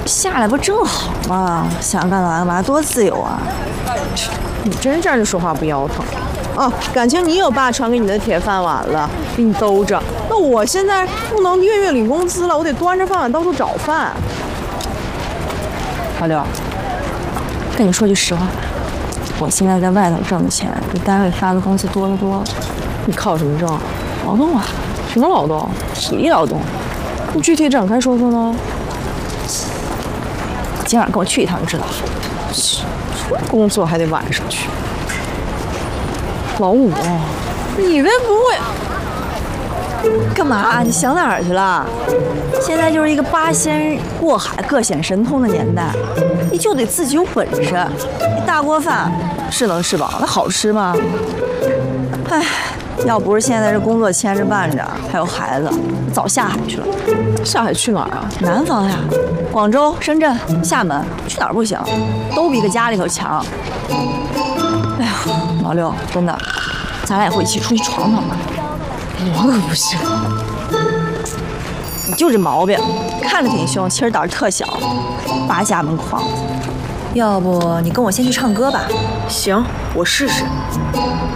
下来不正好吗？想干嘛干嘛，多自由啊！ 你真站着说话不腰疼。哦，感情你有爸传给你的铁饭碗了，给你兜着。那我现在不能月月领工资了，我得端着饭碗到处找饭。 老刘，跟你说句实话，我现在在外头挣的钱比单位发的工资多得多。 你靠什么挣？ 劳动啊， 什么劳动？ 体力劳动。 你具体展开说说呢？ 今晚跟我去一趟就知道了。 工作还得晚上去。老五，你这不会干嘛？你想哪儿去了？现在就是一个八仙过海、各显神通的年代，你就得自己有本事。一大锅饭是能吃饱，那好吃吗？唉，要不是现在这工作牵着绊着，还有孩子，早下海去了。 下海去哪儿啊？ 南方呀，广州、深圳、厦门，去哪儿不行，都比个家里头强。哎呀，老六，真的，咱俩以后一起出去闯闯吧。 我可不行。 你就这毛病，看着挺凶，其实胆儿特小，八家门框。要不你跟我先去唱歌吧？ 行，我试试。